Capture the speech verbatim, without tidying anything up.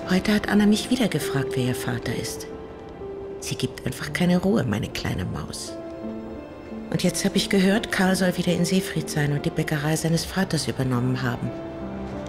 Heute hat Anna mich wieder gefragt, wer ihr Vater ist. Sie gibt einfach keine Ruhe, meine kleine Maus. Und jetzt habe ich gehört, Karl soll wieder in Seefried sein und die Bäckerei seines Vaters übernommen haben.